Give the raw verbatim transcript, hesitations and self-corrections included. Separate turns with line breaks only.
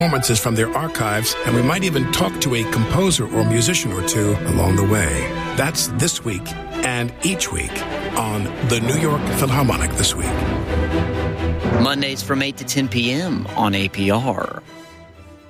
performances from their archives, and we might even talk to a composer or musician or two along the way. That's this week and each week on the New York Philharmonic This Week.
Mondays from eight to ten p.m. on A P R.